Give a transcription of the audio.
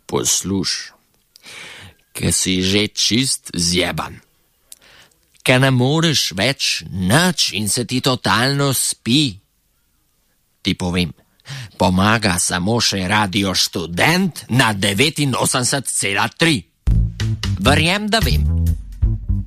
Posluš, ke si že čist zjeban, ke ne moreš več nič in se ti totalno spi. Ti povem, pomaga samo še Radio Študent na 89,3. Verjem, da vem.